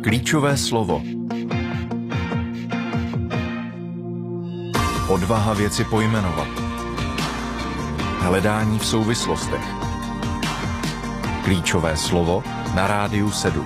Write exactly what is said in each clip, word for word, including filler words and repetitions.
Klíčové slovo. Odvaha věci pojmenovat. Hledání v souvislostech. Klíčové slovo na Rádiu sedm.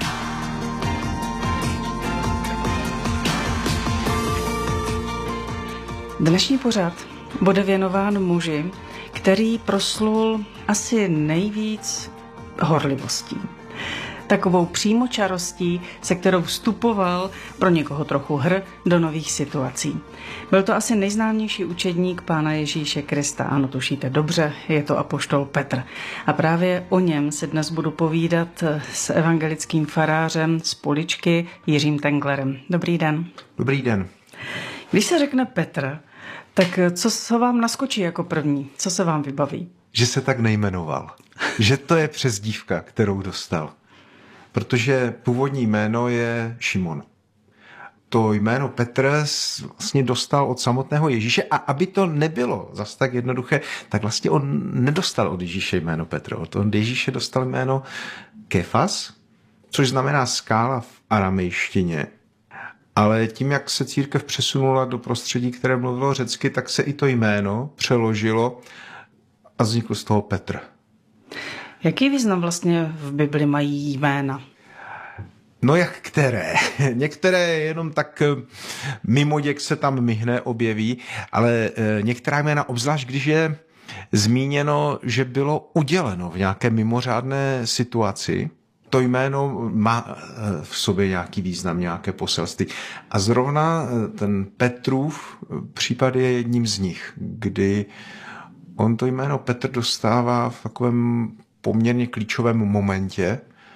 Dnešní pořad bude věnován muži, který proslul asi nejvíc horlivostí. Takovou přímočarostí, se kterou vstupoval, pro někoho trochu hr, do nových situací. Byl to asi nejznámější učedník Pána Ježíše Krista. Ano, tušíte dobře, je to apoštol Petr. A právě o něm se dnes budu povídat s evangelickým farářem z Poličky Jiřím Tenglerem. Dobrý den. Dobrý den. Když se řekne Petr, tak co se vám naskočí jako první? Co se vám vybaví? Že se tak nejmenoval. Že to je přezdívka, kterou dostal. Protože původní jméno je Šimon. To jméno Petr vlastně dostal od samotného Ježíše a aby to nebylo zas tak jednoduché, tak vlastně on nedostal od Ježíše jméno Petr. Od Ježíše dostal jméno Kefas, což znamená skála v aramejštině. Ale tím, jak se církev přesunula do prostředí, které mluvilo řecky, tak se i to jméno přeložilo a vznikl z toho Petr. Jaký význam vlastně v Bibli mají jména? No jak které? Některé jenom tak mimoděk se tam myhne, objeví, ale některá jména, obzvlášť když je zmíněno, že bylo uděleno v nějaké mimořádné situaci, to jméno má v sobě nějaký význam, nějaké poselství. A zrovna ten Petrův případ je jedním z nich, kdy on to jméno Petr dostává v takovém poměrně klíčovém momentě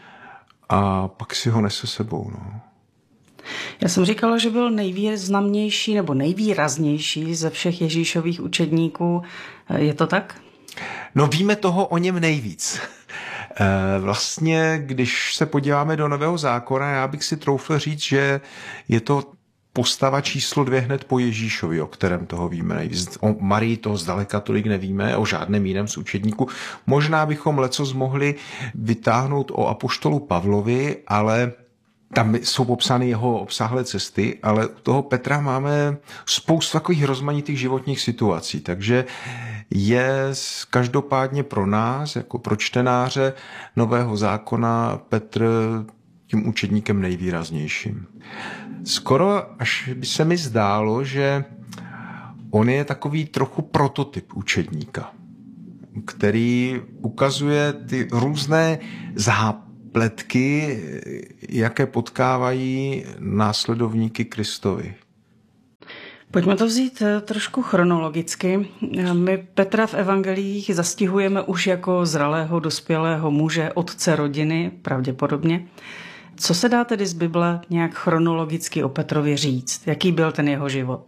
a pak si ho nese sebou. No. Já jsem říkala, že byl nejvýznamnější nebo nejvýraznější ze všech Ježíšových učedníků. Je to tak? No víme toho o něm nejvíc. Vlastně, když se podíváme do Nového zákona, já bych si troufl říct, že je to postava číslo dvě hned po Ježíšovi, o kterém toho víme nejvíc. O Marii toho zdaleka tolik nevíme, o žádném jiném z učedníků. Možná bychom lecos mohli vytáhnout o apoštolu Pavlovi, ale tam jsou popsány jeho obsáhlé cesty, ale u toho Petra máme spoustu takových rozmanitých životních situací, takže je každopádně pro nás, jako pro čtenáře Nového zákona, Petr tím učedníkem nejvýraznějším. Skoro až by se mi zdálo, že on je takový trochu prototyp učedníka, který ukazuje ty různé zápletky, jaké potkávají následovníky Kristovi. Pojďme to vzít trošku chronologicky. My Petra v evangelích zastihujeme už jako zralého, dospělého muže, otce rodiny, pravděpodobně. Co se dá tedy z Bible nějak chronologicky o Petrovi říct? Jaký byl ten jeho život?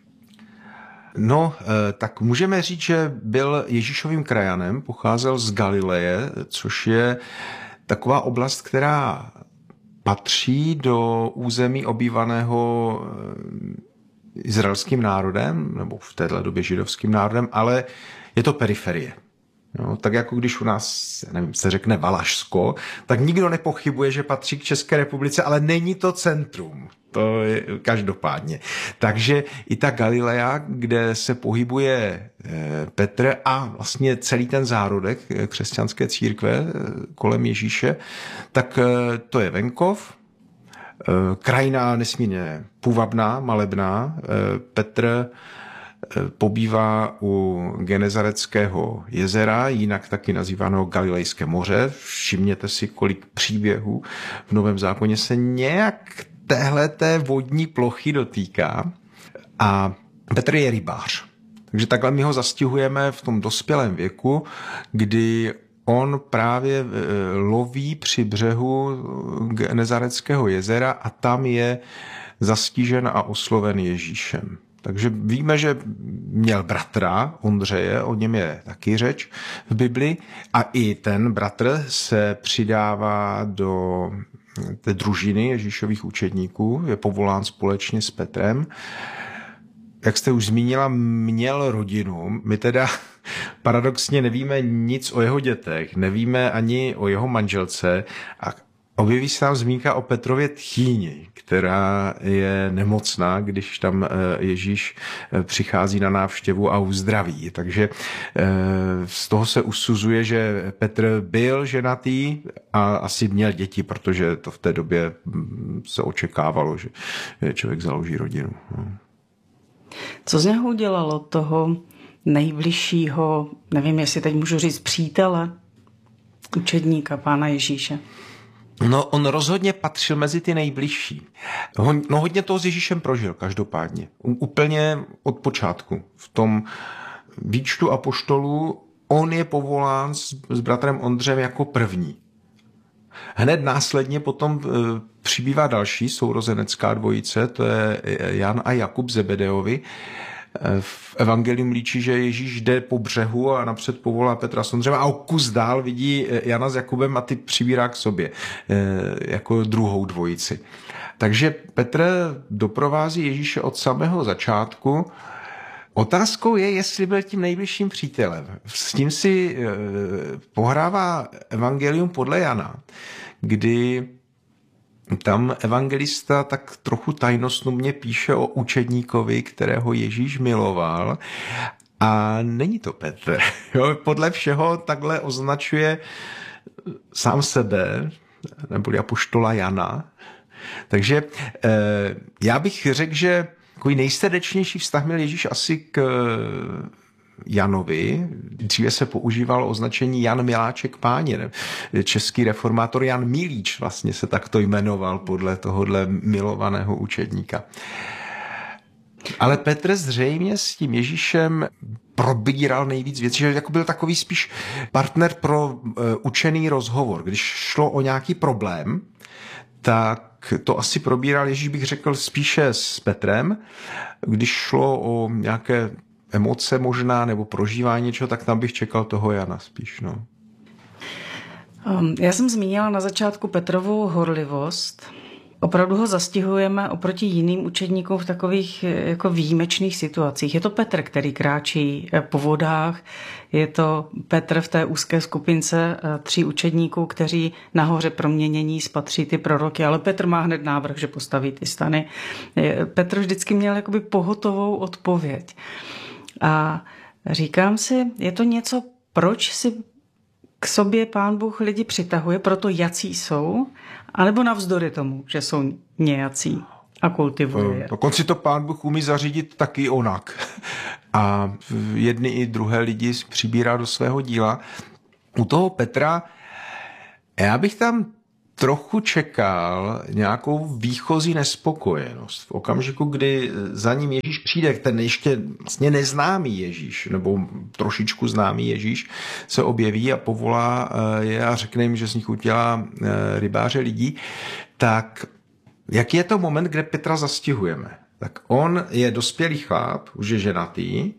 No, tak můžeme říct, že byl Ježíšovým krajanem, pocházel z Galileje, což je taková oblast, která patří do území obývaného izraelským národem, nebo v této době židovským národem, ale je to periferie. No, tak jako když u nás, nevím, se řekne Valašsko, tak nikdo nepochybuje, že patří k České republice, ale není to centrum. To je každopádně. Takže i ta Galilea, kde se pohybuje Petr a vlastně celý ten zárodek křesťanské církve kolem Ježíše, tak to je venkov, krajina nesmírně půvabná, malebná. Petr pobývá u Genezareckého jezera, jinak taky nazývaného Galilejské moře. Všimněte si, kolik příběhů v Novém zákoně se nějak téhleté vodní plochy dotýká. A Petr je rybář. Takže takhle my ho zastihujeme v tom dospělém věku, kdy on právě loví při břehu Genezareckého jezera a tam je zastižen a osloven Ježíšem. Takže víme, že měl bratra Ondřeje, o něm je taky řeč v Bibli a i ten bratr se přidává do té družiny Ježíšových učedníků, je povolán společně s Petrem. Jak jste už zmínila, měl rodinu. My teda paradoxně nevíme nic o jeho dětech, nevíme ani o jeho manželce a Objeví se tam zmínka o Petrově tchýni, která je nemocná, když tam Ježíš přichází na návštěvu a uzdraví. Takže z toho se usuzuje, že Petr byl ženatý a asi měl děti, protože to v té době se očekávalo, že člověk založí rodinu. Co z něho udělalo toho nejbližšího, nevím, jestli teď můžu říct přítele, učedníka Pána Ježíše? No, on rozhodně patřil mezi ty nejbližší. No, hodně toho s Ježíšem prožil, každopádně. Úplně od počátku. V tom výčtu apoštolů on je povolán s, s bratrem Ondřejem jako první. Hned následně potom e, přibývá další sourozenecká dvojice, to je Jan a Jakub Zebedeovi. V evangelium líčí, že Ježíš jde po břehu a napřed povolá Petra s Ondřejem a o kus dál vidí Jana s Jakubem a ty přibírá k sobě jako druhou dvojici. Takže Petr doprovází Ježíše od samého začátku. Otázkou je, jestli byl tím nejbližším přítelem. S tím si pohrává evangelium podle Jana, kdy tam evangelista tak trochu tajnostnubně píše o učedníkovi, kterého Ježíš miloval, a není to Petr. Jo, podle všeho takhle označuje sám sebe, neboli apoštola Jana. Takže eh, já bych řekl, že takový nejsrdečnější vztah měl Ježíš asi k Janovi. Dříve se používalo označení Jan Miláček Páně. Český reformátor Jan Milíč vlastně se takto jmenoval podle tohohle milovaného učedníka. Ale Petr zřejmě s tím Ježíšem probíral nejvíc věcí, že jako byl takový spíš partner pro uh, učený rozhovor. Když šlo o nějaký problém, tak to asi probíral Ježíš, bych řekl, spíše s Petrem. Když šlo o nějaké emoce možná, nebo prožívání něčeho, tak tam bych čekal toho Jana spíš. No. Um, já jsem zmínila na začátku Petrovou horlivost. Opravdu ho zastihujeme oproti jiným učedníkům v takových jako výjimečných situacích. Je to Petr, který kráčí po vodách, je to Petr v té úzké skupince tří učedníků, kteří nahoře proměnění spatří ty proroky, ale Petr má hned návrh, že postaví ty stany. Petr vždycky měl jakoby pohotovou odpověď. A říkám si, je to něco, proč si k sobě Pán Bůh lidi přitahuje, proto jací jsou, anebo navzdory tomu, že jsou nějací a kultivuje. Dokonce to Pán Bůh umí zařídit taky onak. A jedny i druhé lidi přibírá do svého díla. U toho Petra, já bych tam trochu čekal nějakou výchozí nespokojenost. V okamžiku, kdy za ním Ježíš přijde, ten ještě vlastně neznámý Ježíš, nebo trošičku známý Ježíš, se objeví a povolá je a řekne jim, že z nich udělá rybáře lidí, tak jaký je to moment, kde Petra zastihujeme? Tak on je dospělý chlap, už je ženatý,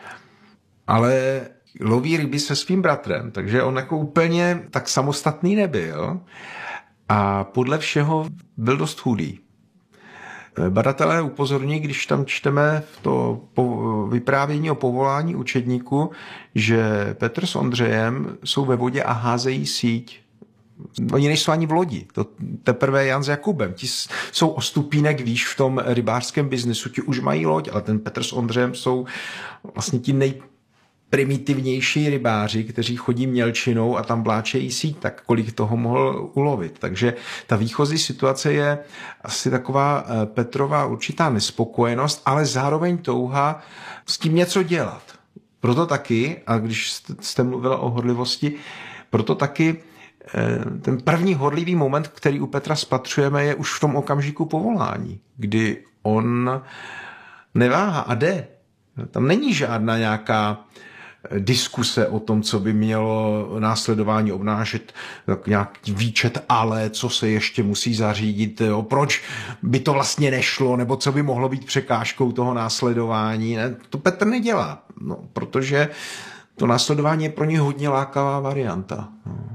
ale loví ryby se svým bratrem, takže on jako úplně tak samostatný nebyl. A podle všeho byl dost chudý. Badatelé upozorní, když tam čteme v to vyprávění o povolání učedníku, že Petr s Ondřejem jsou ve vodě a házejí síť. Oni nejsou ani v lodi. To teprve Jan s Jakubem. Ti jsou o stupínek výš v tom rybářském biznesu. Ti už mají loď, ale ten Petr s Ondřejem jsou vlastně ti nej primitivnější rybáři, kteří chodí mělčinou a tam vláčejí síť, tak kolik toho mohl ulovit. Takže ta výchozí situace je asi taková Petrova určitá nespokojenost, ale zároveň touha s tím něco dělat. Proto taky, a když jste mluvila o horlivosti, proto taky ten první horlivý moment, který u Petra spatřujeme, je už v tom okamžiku povolání, kdy on neváhá a jde. Tam není žádná nějaká diskuse o tom, co by mělo následování obnášet, tak nějaký výčet ale, co se ještě musí zařídit, jo, proč by to vlastně nešlo, nebo co by mohlo být překážkou toho následování. Ne, to Petr nedělá, no, protože to následování je pro něj hodně lákavá varianta. No.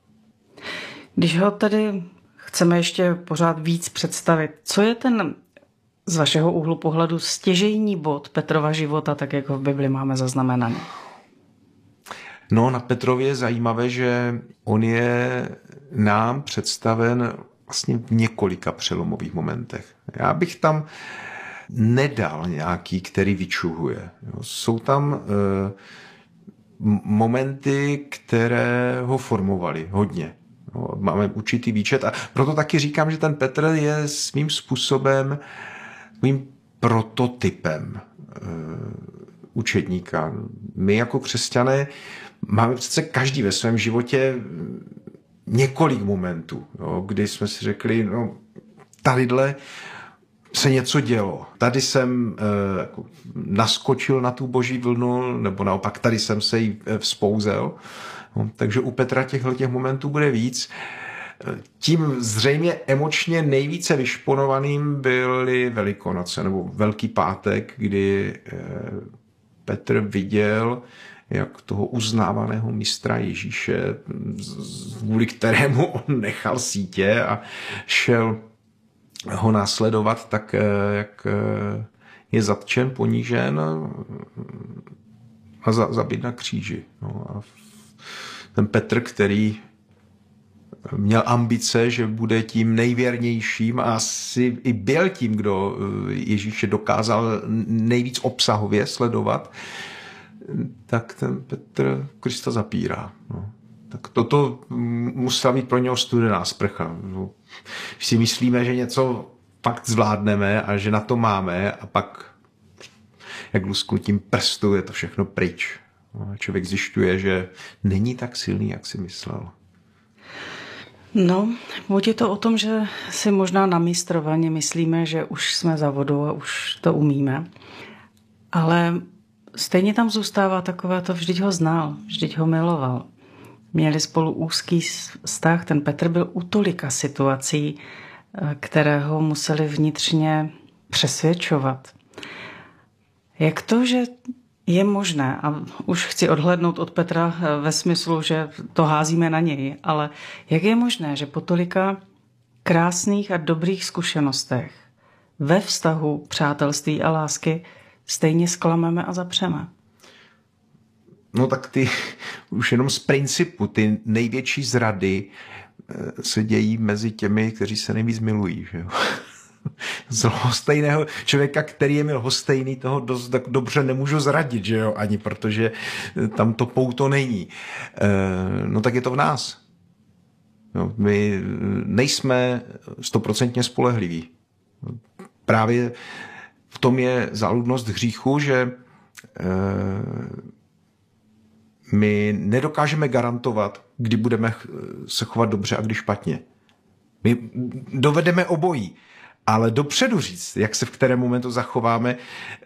Když ho tady chceme ještě pořád víc představit, co je ten z vašeho úhlu pohledu stěžejní bod Petrova života, tak jak ho v Bibli máme zaznamenaný? No, na Petrově je zajímavé, že on je nám představen vlastně v několika přelomových momentech. Já bych tam nedal nějaký, který vyčuhuje. Jsou tam e, momenty, které ho formovaly hodně. No, máme určitý výčet a proto taky říkám, že ten Petr je svým způsobem svým prototypem e, učedníka. My jako křesťané máme přece každý ve svém životě několik momentů, jo, kdy jsme si řekli, no tadyhle se něco dělo. Tady jsem e, jako naskočil na tu boží vlnu, nebo naopak tady jsem se jí vzpouzel. No, takže u Petra těchto těch momentů bude víc. Tím zřejmě emočně nejvíce vyšponovaným byly Velikonoce, nebo Velký pátek, kdy e, Petr viděl, jak toho uznávaného mistra Ježíše, kvůli kterému on nechal sítě a šel ho následovat, tak jak je zatčen, ponížen a zabit na kříži. No a ten Petr, který měl ambice, že bude tím nejvěrnějším a asi i byl tím, kdo Ježíše dokázal nejvíc obsahově sledovat, tak ten Petr Krista zapírá. No. Tak toto musela být pro něho studená sprcha. No. Když si myslíme, že něco fakt zvládneme a že na to máme a pak jak lusknutím prstu je to všechno pryč. No. Člověk zjišťuje, že není tak silný, jak si myslel. No, buď je to o tom, že si možná namistrovaně myslíme, že už jsme za vodou a už to umíme, ale stejně tam zůstává takové to, vždyť ho znal, vždyť ho miloval. Měli spolu úzký vztah, ten Petr byl u tolika situací, které ho museli vnitřně přesvědčovat. Jak to, že je možné, a už chci odhlédnout od Petra ve smyslu, že to házíme na něj, ale jak je možné, že po tolika krásných a dobrých zkušenostech ve vztahu přátelství a lásky stejně zklameme a zapřeme? No tak ty už jenom z principu, ty největší zrady se dějí mezi těmi, kteří se nejvíc milují. Že jo? Z lhostejného člověka, který je mi lhostejný, toho dost tak dobře nemůžu zradit, že jo, ani protože tam to pouto není. No tak je to v nás. No, my nejsme stoprocentně spolehliví. Právě v tom je záludnost hříchu, že my nedokážeme garantovat, kdy budeme se chovat dobře a kdy špatně. My dovedeme obojí, ale dopředu říct, jak se v kterém momentu zachováme,